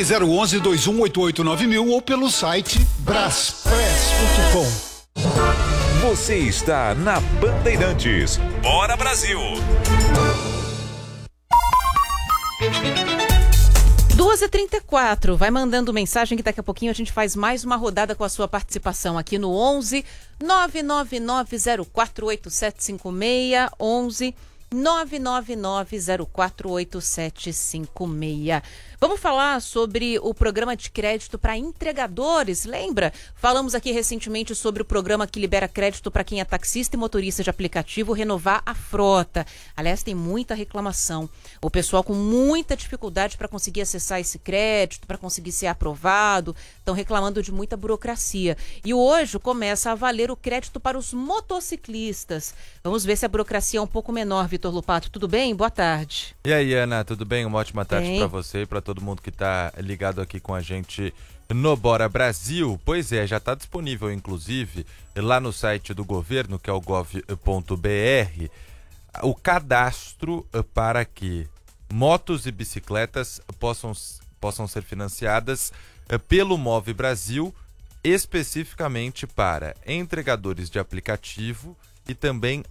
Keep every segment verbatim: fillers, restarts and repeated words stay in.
Ligue zero onze, dois um oito oito nove mil ou pelo site braspress ponto com. Você está na Bandeirantes. Bora Brasil! duas e trinta e quatro, vai mandando mensagem que daqui a pouquinho a gente faz mais uma rodada com a sua participação aqui no onze nove nove nove zero quatro oito sete cinco seis, onze nove nove nove zero quatro oito sete cinco seis. Vamos falar sobre o programa de crédito para entregadores, lembra? Falamos aqui recentemente sobre o programa que libera crédito para quem é taxista e motorista de aplicativo renovar a frota. Aliás, tem muita reclamação. O pessoal com muita dificuldade para conseguir acessar esse crédito, para conseguir ser aprovado, estão reclamando de muita burocracia. E hoje começa a valer o crédito para os motociclistas. Vamos ver se a burocracia é um pouco menor, Vitor Lupato. Tudo bem? Boa tarde. E aí, Ana, tudo bem? Uma ótima tarde para você e para todo mundo que está ligado aqui com a gente no Bora Brasil. Pois é, já está disponível, inclusive, lá no site do governo, que é o gov ponto br, o cadastro para que motos e bicicletas possam, possam ser financiadas pelo Move Brasil, especificamente para entregadores de aplicativo e também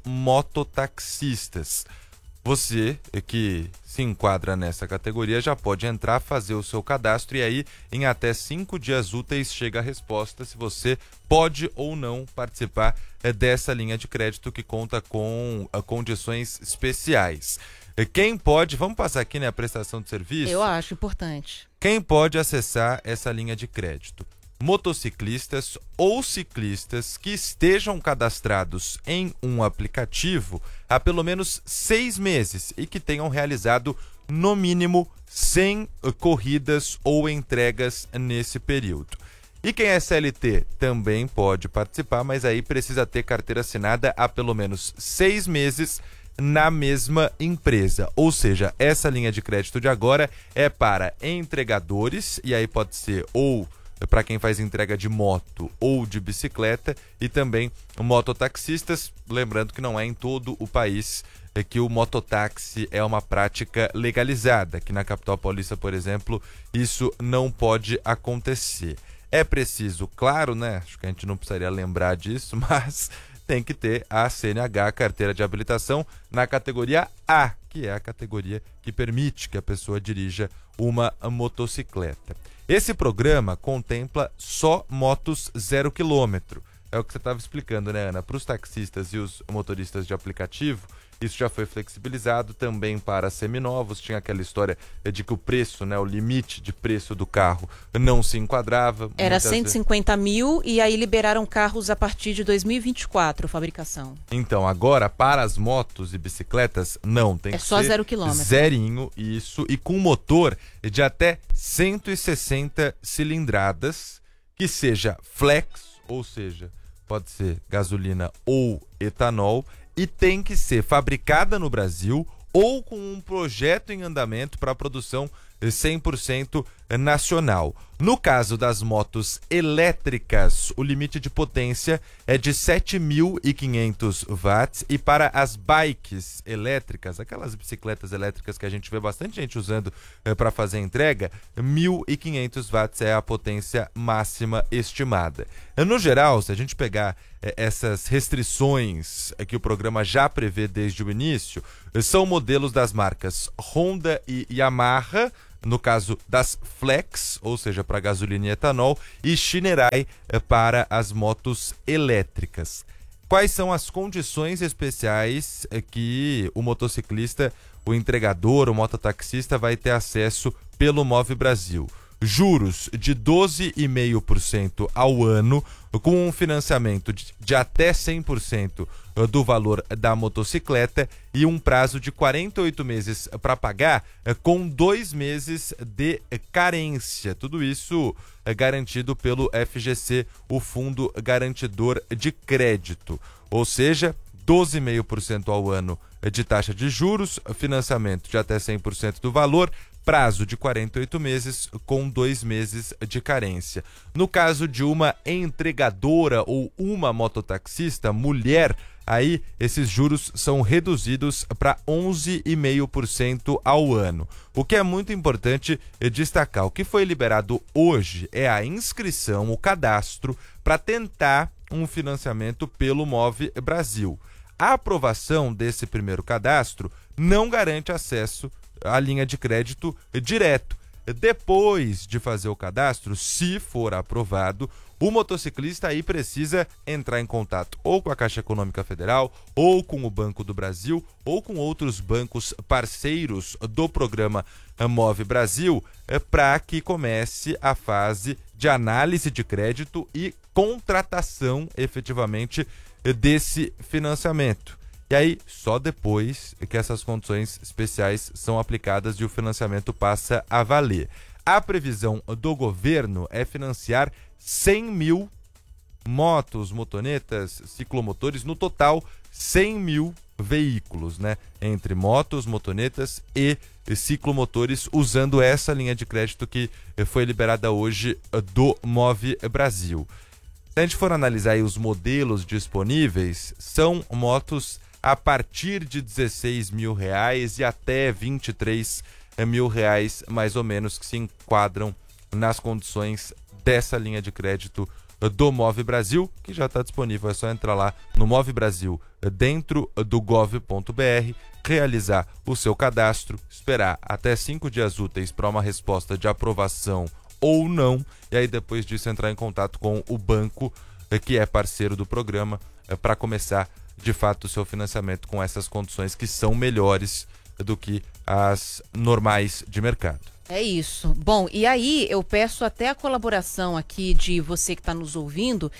mototaxistas. Você que se enquadra nessa categoria já pode entrar, fazer o seu cadastro e aí em até cinco dias úteis chega a resposta se você pode ou não participar dessa linha de crédito que conta com condições especiais. Quem pode, vamos passar aqui, né, a prestação de serviço? Eu acho importante. Quem pode acessar essa linha de crédito? Motociclistas ou ciclistas que estejam cadastrados em um aplicativo há pelo menos seis meses e que tenham realizado no mínimo cem corridas ou entregas nesse período. E quem é C L T também pode participar, mas aí precisa ter carteira assinada há pelo menos seis meses na mesma empresa. Ou seja, essa linha de crédito de agora é para entregadores, e aí pode ser ou para quem faz entrega de moto ou de bicicleta, e também mototaxistas, lembrando que não é em todo o país é que o mototáxi é uma prática legalizada. Aqui na capital paulista, por exemplo, isso não pode acontecer. É preciso, claro, né? Acho que a gente não precisaria lembrar disso, mas tem que ter a C N H, carteira de habilitação, na categoria A, que é a categoria que permite que a pessoa dirija uma motocicleta. Esse programa contempla só motos zero quilômetro. É o que você estava explicando, né, Ana? Para os taxistas e os motoristas de aplicativo, isso já foi flexibilizado também para seminovos. Tinha aquela história de que o preço, né, o limite de preço do carro não se enquadrava. Era cento e cinquenta mil e aí liberaram carros a partir de dois mil e vinte e quatro, fabricação. Então, agora, para as motos e bicicletas, não. Tem é que só ser zero quilômetro. Zerinho, isso. E com motor de até cento e sessenta cilindradas, que seja flex, ou seja, pode ser gasolina ou etanol, e tem que ser fabricada no Brasil ou com um projeto em andamento para produção cem por cento nacional. No caso das motos elétricas, o limite de potência é de sete mil e quinhentos watts, e para as bikes elétricas, aquelas bicicletas elétricas que a gente vê bastante gente usando eh, para fazer entrega, mil e quinhentos watts é a potência máxima estimada. No geral, se a gente pegar eh, essas restrições eh, que o programa já prevê desde o início, eh, são modelos das marcas Honda e Yamaha, no caso das Flex, ou seja, para gasolina e etanol, e Shinerai para as motos elétricas. Quais são as condições especiais que o motociclista, o entregador, o mototaxista vai ter acesso pelo Move Brasil? Juros de doze vírgula cinco por cento ao ano, com um financiamento de, de até cem por cento do valor da motocicleta e um prazo de quarenta e oito meses para pagar, com dois meses de carência. Tudo isso é garantido pelo F G C, o Fundo Garantidor de Crédito. Ou seja, doze vírgula cinco por cento ao ano de taxa de juros, financiamento de até cem por cento do valor, prazo de quarenta e oito meses com dois meses de carência. No caso de uma entregadora ou uma mototaxista mulher, aí esses juros são reduzidos para onze vírgula cinco por cento ao ano. O que é muito importante destacar, o que foi liberado hoje é a inscrição, o cadastro, para tentar um financiamento pelo Move Brasil. A aprovação desse primeiro cadastro não garante acesso à linha de crédito direto. Depois de fazer o cadastro, se for aprovado, o motociclista aí precisa entrar em contato ou com a Caixa Econômica Federal, ou com o Banco do Brasil, ou com outros bancos parceiros do programa Move Brasil, para que comece a fase de análise de crédito e contratação efetivamente desse financiamento. E aí, só depois que essas condições especiais são aplicadas e o financiamento passa a valer. A previsão do governo é financiar cem mil motos, motonetas, ciclomotores, no total cem mil veículos, né? Entre motos, motonetas e ciclomotores, usando essa linha de crédito que foi liberada hoje do Move Brasil. Se a gente for analisar aí os modelos disponíveis, são motos a partir de dezesseis mil reais e até vinte e três mil reais, mais ou menos, que se enquadram nas condições dessa linha de crédito do Move Brasil, que já está disponível. É só entrar lá no Move Brasil, dentro do gov ponto br, realizar o seu cadastro, esperar até cinco dias úteis para uma resposta de aprovação ou não, e aí depois disso entrar em contato com o banco que é parceiro do programa para começar de fato o seu financiamento com essas condições que são melhores do que as normais de mercado. É isso. Bom, e aí eu peço até a colaboração aqui de você que está nos ouvindo,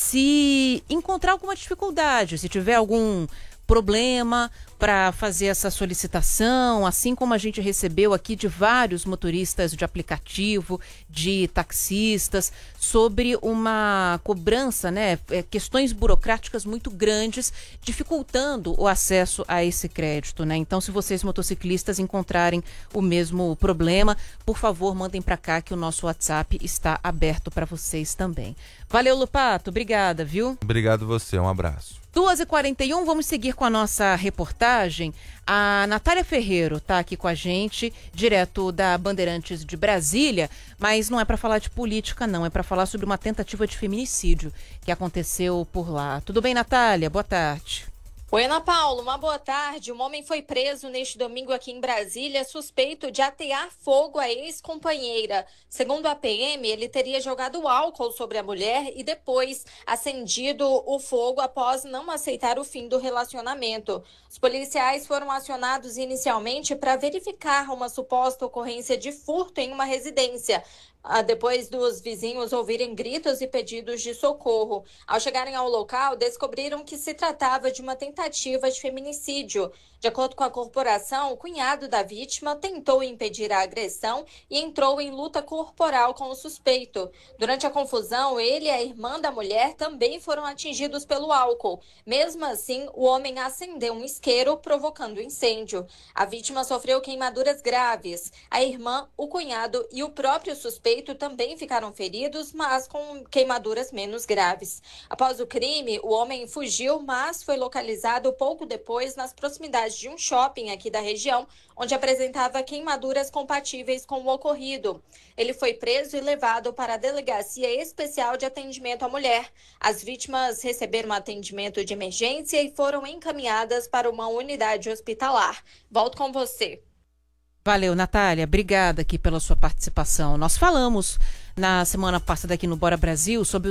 se encontrar alguma dificuldade, se tiver algum problema para fazer essa solicitação, assim como a gente recebeu aqui de vários motoristas de aplicativo, de taxistas, sobre uma cobrança, né, questões burocráticas muito grandes, dificultando o acesso a esse crédito, né? Então, se vocês motociclistas encontrarem o mesmo problema, por favor, mandem para cá que o nosso WhatsApp está aberto para vocês também. Valeu, Lupato, obrigada, viu? Obrigado você, um abraço. duas e quarenta e um, vamos seguir com a nossa reportagem. A Natália Ferreiro está aqui com a gente, direto da Bandeirantes de Brasília, mas não é para falar de política, não, é para falar sobre uma tentativa de feminicídio que aconteceu por lá. Tudo bem, Natália? Boa tarde. Oi, Ana Paula, uma boa tarde. Um homem foi preso neste domingo aqui em Brasília, suspeito de atear fogo à ex-companheira. Segundo a P M, ele teria jogado álcool sobre a mulher e depois acendido o fogo após não aceitar o fim do relacionamento. Os policiais foram acionados inicialmente para verificar uma suposta ocorrência de furto em uma residência, depois dos vizinhos ouvirem gritos e pedidos de socorro. Ao chegarem ao local, descobriram que se tratava de uma tentativa de feminicídio. De acordo com a corporação, o cunhado da vítima tentou impedir a agressão e entrou em luta corporal com o suspeito. Durante a confusão, ele e a irmã da mulher também foram atingidos pelo álcool. Mesmo assim, o homem acendeu um isqueiro, provocando incêndio. A vítima sofreu queimaduras graves. A irmã, o cunhado e o próprio suspeito também ficaram feridos, mas com queimaduras menos graves. Após o crime, o homem fugiu, mas foi localizado pouco depois nas proximidades de um shopping aqui da região, onde apresentava queimaduras compatíveis com o ocorrido. Ele foi preso e levado para a Delegacia Especial de Atendimento à Mulher. As vítimas receberam atendimento de emergência e foram encaminhadas para uma unidade hospitalar. Volto com você. Valeu, Natália. Obrigada aqui pela sua participação. Nós falamos na semana passada aqui no Bora Brasil sobre